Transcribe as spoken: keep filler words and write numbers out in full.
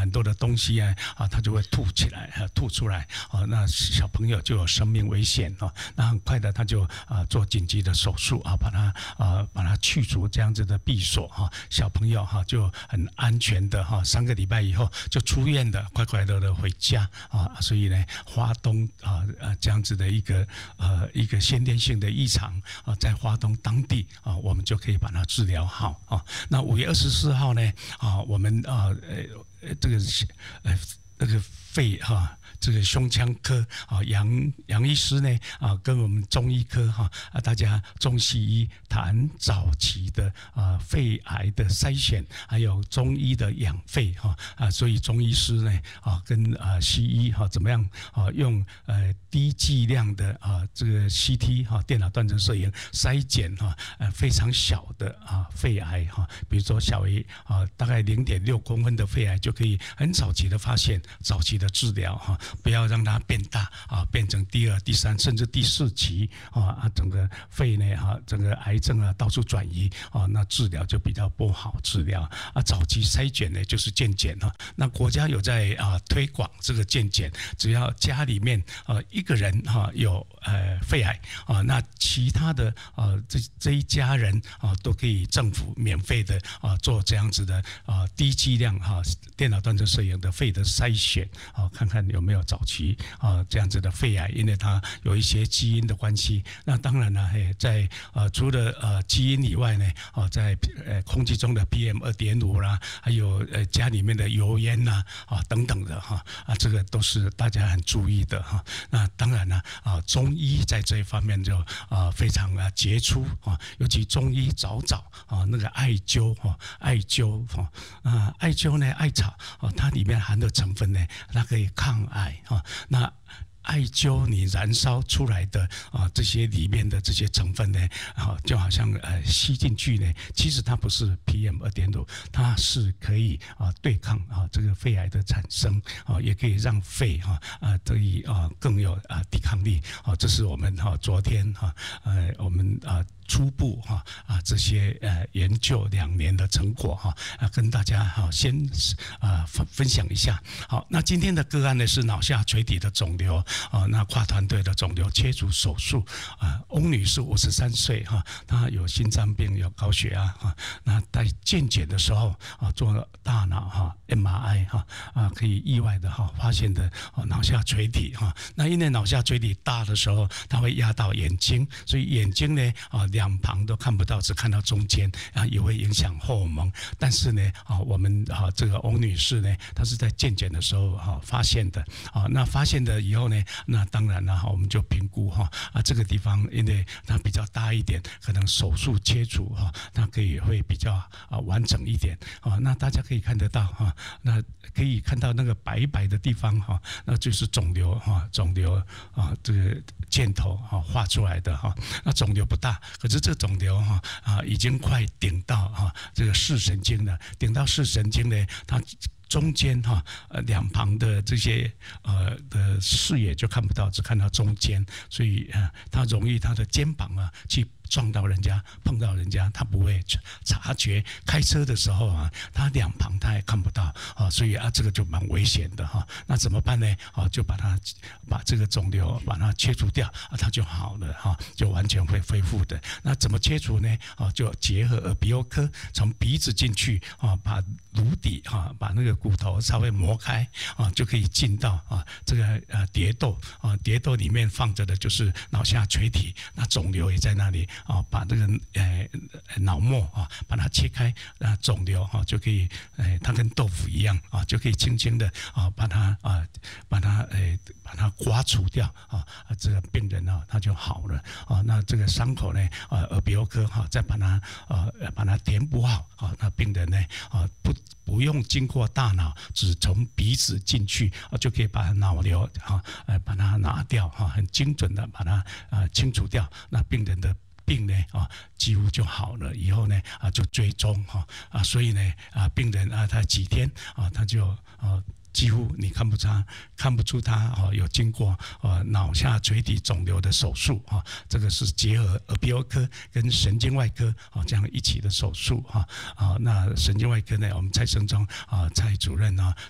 很多的东西啊啊，它就会吐起来，啊、吐出来啊，那小朋友就有生命危险啊。那很快的他就啊做紧急的手术啊，把它啊把它去除这样子的闭锁哈，小朋友哈就很安全的哈，三个礼拜以后就出院的，快快乐乐回家啊。所以呢，花东啊呃这样子的一个呃一个先天性的异常啊，在花东当地啊，我们就可以把它治疗好啊。那五月二十四号呢啊，我们啊呃这个呃那个肺哈。这个胸腔科啊，杨杨医师呢啊，跟我们中医科哈啊，大家中西医谈早期的啊肺癌的筛选，还有中医的养肺哈啊，所以中医师呢啊跟啊西医哈怎么样啊用呃低剂量的啊这个 C T 哈电脑断层摄影筛检哈呃非常小的啊肺癌哈，比如说小于啊大概零点六公分的肺癌就可以很早期的发现，早期的治疗哈。不要让它变大啊，变成第二、第三甚至第四期啊，整个肺呢啊，整个癌症啊到处转移啊，那治疗就比较不好治疗啊。早期筛检呢就是健检哈，那国家有在啊推广这个健检，只要家里面啊一个人哈有呃肺癌啊，那其他的啊这这一家人啊都可以政府免费的啊做这样子的啊低剂量哈电脑断层摄影的肺的筛选啊，看看有没有早期啊这样子的肺癌，因为它有一些基因的关系。那当然了，在呃除了呃基因以外呢，啊在呃空气中的 P M 二点五 啦，还有呃家里面的油烟呐啊等等的哈啊，这个都是大家很注意的哈。那当然了啊，中医在这一方面就啊非常啊杰出啊，尤其中医早早啊那个艾灸哈，艾灸哈啊艾灸呢艾草啊，它里面含的成分呢，它可以抗癌。啊，那艾灸你燃烧出来的啊，这些里面的这些成分呢，啊，就好像呃吸进去呢，其实它不是 P M 二点五，它是可以啊对抗啊这个肺癌的产生啊，也可以让肺哈啊得以啊更有啊抵抗力啊，这是我们哈昨天哈呃我们啊。初步哈啊这些呃研究两年的成果哈啊跟大家哈先啊分分享一下。好，那今天的个案呢是脑下垂体的肿瘤啊，那跨团队的肿瘤切除手术啊，翁女士五十三岁哈，她有心脏病，有高血压哈，那在健检的时候啊做大脑哈 M R I 哈啊可以意外的哈发现的脑下垂体哈，那因为脑下垂体大的时候，它会压到眼睛，所以眼睛呢啊。两旁都看不到，只看到中间啊，也会影响后蒙。但是呢，啊，我们啊这个翁女士呢，她是在健检的时候哈、啊、发现的啊。那发现的以后呢，那当然了，我们就评估哈啊这个地方因为它比较大一点，可能手术切除哈，它可以会比较啊完整一点啊。那大家可以看得到哈，那可以看到那个白白的地方哈，那就是肿瘤哈，肿瘤啊这个箭头哈画出来的哈。那肿瘤不大，可是这肿瘤哈啊已经快顶到哈这个视神经了，顶到视神经呢，它中间哈呃两旁的这些呃的视野就看不到，只看到中间，所以呃它容易它的肩膀啊去撞到人家，碰到人家，他不会察觉。开车的时候啊，他两旁他也看不到啊，所以啊，这个就蛮危险的哈。那怎么办呢？啊，就把它把这个肿瘤把它切除掉啊，它就好了哈，就完全会恢复的。那怎么切除呢？啊，就结合耳鼻喉科，从鼻子进去啊，把颅底哈，把那个骨头稍微磨开啊，就可以进到啊这个呃蝶窦啊，蝶窦里面放着的就是脑下垂体，那肿瘤也在那里。啊，把这个呃脑膜啊，把它切开，啊，肿瘤哈、啊、就可以，呃，它跟豆腐一样啊，就可以轻轻的啊，把它啊，把它呃，把它刮除掉啊，这个病人啊，他就好了啊。那这个伤口呢，啊，耳鼻喉科哈、啊，再把它啊，把它填补好啊，那病人呢啊不。不用经过大脑，只从鼻子进去啊，就可以把脑瘤哈，呃，把它拿掉哈，很精准的把它呃清除掉。那病人的病呢啊，几乎就好了。以后呢啊，就追踪哈啊，所以呢啊，病人啊，他几天啊，他就啊。几乎你看不出看不出他哦有经过呃脑下垂体肿瘤的手术哈，这个是结合耳鼻喉科跟神经外科啊这样一起的手术哈啊。那神经外科呢，我们蔡生忠啊蔡主任啊